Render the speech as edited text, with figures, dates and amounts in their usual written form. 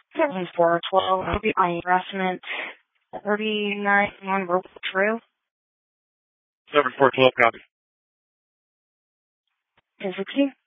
7412, will be my harassment 39 Rope Trail. 7412, copy. 1016.